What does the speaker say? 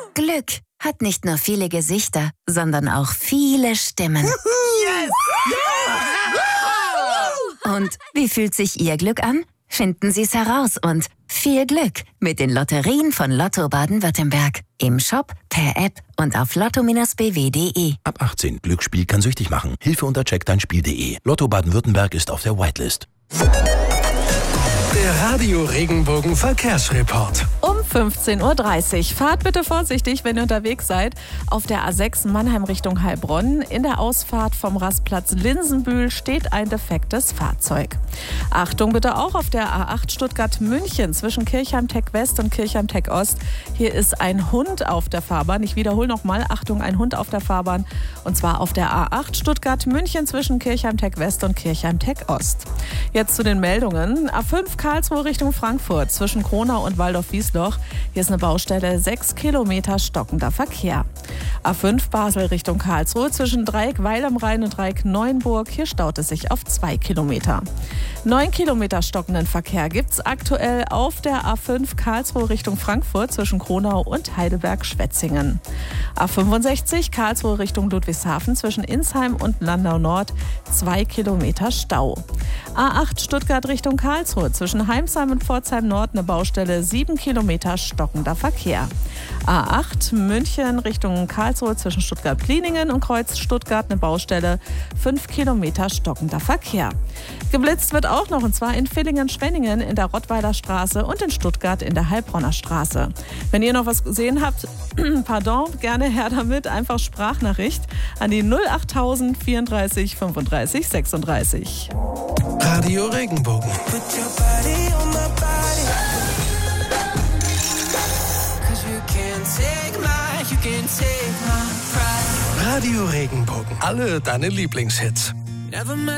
Glück hat nicht nur viele Gesichter, sondern auch viele Stimmen. Yes! Ja! Und wie fühlt sich Ihr Glück an? Finden Sie es heraus und viel Glück mit den Lotterien von Lotto Baden-Württemberg. Im Shop, per App und auf lotto-bw.de. Ab 18. Glücksspiel kann süchtig machen. Hilfe unter checkdeinspiel.de. Lotto Baden-Württemberg ist auf der Whitelist. Der Radio Regenbogen Verkehrsreport. Um 15:30 Uhr. Fahrt bitte vorsichtig, wenn ihr unterwegs seid. Auf der A6 Mannheim Richtung Heilbronn. In der Ausfahrt vom Rastplatz Linsenbühl steht ein defektes Fahrzeug. Achtung bitte auch auf der A8 Stuttgart-München zwischen Kirchheim-Tech-West und Kirchheim-Tech-Ost. Hier ist ein Hund auf der Fahrbahn. Ich wiederhole nochmal. Achtung, ein Hund auf der Fahrbahn. Und zwar auf der A8 Stuttgart-München zwischen Kirchheim-Tech-West und Kirchheim-Tech-Ost. Jetzt zu den Meldungen. A5 Karlsruhe Richtung Frankfurt zwischen Kronau und Waldorf-Wiesloch. Hier ist eine Baustelle, 6 Kilometer stockender Verkehr. A5 Basel Richtung Karlsruhe zwischen Dreieck Weil am Rhein und Dreieck Neuenburg. Hier staut es sich auf 2 Kilometer. 9 Kilometer stockenden Verkehr gibt es aktuell auf der A5 Karlsruhe Richtung Frankfurt zwischen Kronau und Heidelberg-Schwetzingen. A65 Karlsruhe Richtung Ludwigshafen zwischen Insheim und Landau Nord, 2 Kilometer Stau. A8 Stuttgart Richtung Karlsruhe zwischen Heimsheim und Pforzheim Nord eine Baustelle, 7 Kilometer stockender Verkehr. A8 München Richtung Karlsruhe zwischen Stuttgart-Pliningen und Kreuz Stuttgart eine Baustelle, 5 Kilometer stockender Verkehr. Geblitzt wird auch noch, und zwar in Villingen-Schwenningen in der Rottweiler Straße und in Stuttgart in der Heilbronner Straße. Wenn ihr noch was gesehen habt, pardon, gerne her damit, einfach Sprachnachricht an die 08000 34 35 36. Radio Regenbogen. Radio Regenbogen. Alle deine Lieblingshits.